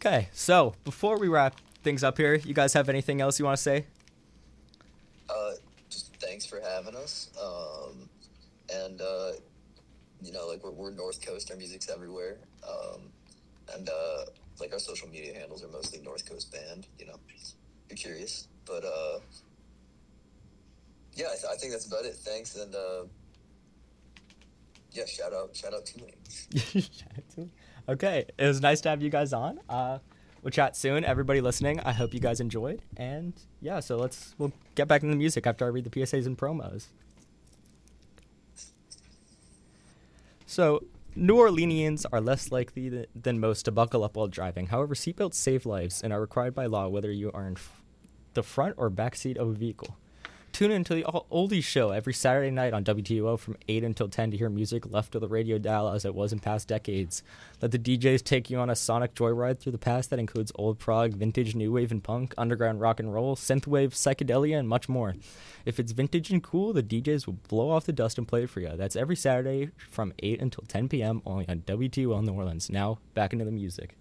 Okay, so before we wrap things up here, you guys have anything else you want to say? Just thanks for having us. And like we're North Coast. Our music's everywhere. And like our social media handles are mostly North Coast Band. If you're curious. But yeah, I think that's about it. Thanks, and yeah, shout out Tooling. Okay, it was nice to have you guys on. We'll chat soon. Everybody listening, I hope you guys enjoyed. And yeah, so we'll get back into the music after I read the PSAs and promos. So, New Orleanians are less likely than most to buckle up while driving. However, seatbelts save lives and are required by law whether you are in the front or back seat of a vehicle. Tune into the Oldies Show every Saturday night on WTO from 8 until 10 to hear music left of the radio dial as it was in past decades. Let the DJs take you on a sonic joyride through the past that includes old prog, vintage, new wave and punk, underground rock and roll, synthwave, psychedelia, and much more. If it's vintage and cool, the DJs will blow off the dust and play it for you. That's every Saturday from 8 until 10 p.m. only on WTO New Orleans. Now, back into the music.